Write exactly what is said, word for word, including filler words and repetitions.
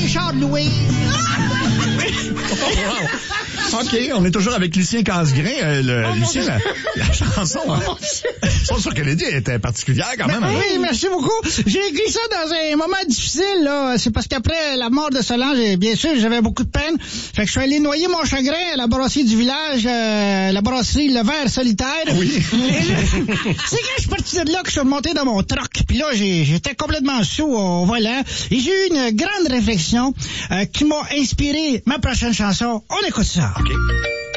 Richard Louis. Oh, wow. OK, on est toujours avec Lucien Casgrain. Euh, le, oh, Lucien, la, la chanson, hein? Oh, chanson sur Kennedy était particulière quand même. Ben, hein? oui, merci beaucoup. J'ai écrit ça dans un moment difficile, là. C'est parce qu'après la mort de Solange, bien sûr, j'avais beaucoup de peine. Fait que je suis allé noyer mon chagrin à la brasserie du village, euh, la brasserie Le Verre Solitaire. Oui. C'est quand je suis parti de là que je suis remonté dans mon troc. Puis là, j'ai, j'étais complètement sous au volant. Et j'ai eu une grande réflexion euh, qui m'a inspiré ma prochaine chanson. On écoute ça. OK.